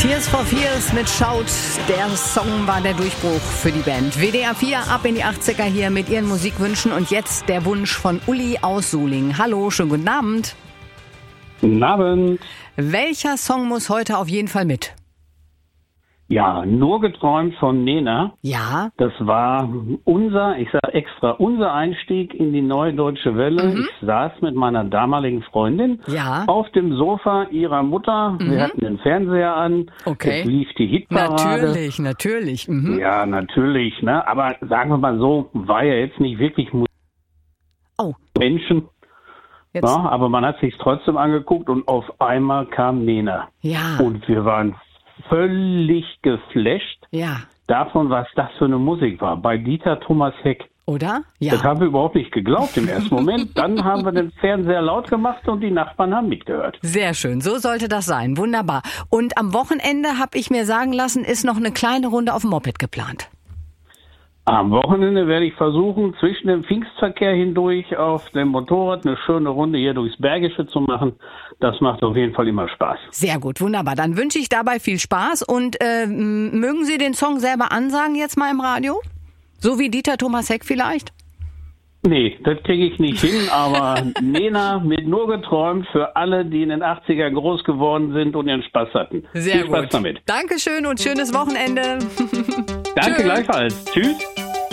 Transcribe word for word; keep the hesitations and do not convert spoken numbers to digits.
Tears for Fears mit Shout. Der Song war der Durchbruch für die Band. W D R vier ab in die achtziger hier mit ihren Musikwünschen. Und jetzt der Wunsch von Uli aus Suling. Hallo, schönen guten Abend. Guten Abend. Welcher Song muss heute auf jeden Fall mit? Ja, nur geträumt von Nena. Ja. Das war unser, ich sage extra, unser Einstieg in die Neue Deutsche Welle. Mhm. Ich saß mit meiner damaligen Freundin ja. auf dem Sofa ihrer Mutter. Mhm. Wir hatten den Fernseher an. Okay. Es lief die Hitparade. Natürlich, natürlich. Mhm. Ja, natürlich. Ne? Aber sagen wir mal so, war ja jetzt nicht wirklich Musik. Oh. Menschen. Jetzt. Ja, aber man hat sich trotzdem angeguckt und auf einmal kam Nena. Ja. Und wir waren völlig geflasht ja. davon, was das für eine Musik war. Bei Dieter Thomas Heck. Oder? Ja. Das haben wir überhaupt nicht geglaubt im ersten Moment. Dann haben wir den Fernseher laut gemacht und die Nachbarn haben mitgehört. Sehr schön, so sollte das sein. Wunderbar. Und am Wochenende, habe ich mir sagen lassen, ist noch eine kleine Runde auf dem Moped geplant. Am Wochenende werde ich versuchen, zwischen dem Pfingstverkehr hindurch auf dem Motorrad eine schöne Runde hier durchs Bergische zu machen. Das macht auf jeden Fall immer Spaß. Sehr gut, wunderbar. Dann wünsche ich dabei viel Spaß. Und äh, mögen Sie den Song selber ansagen jetzt mal im Radio? So wie Dieter Thomas Heck vielleicht? Nee, das kriege ich nicht hin, aber Nena mit nur geträumt für alle, die in den achtziger groß geworden sind und ihren Spaß hatten. Sehr Viel Spaß gut. damit. Dankeschön und schönes Wochenende. Danke gleichfalls. Tschüss.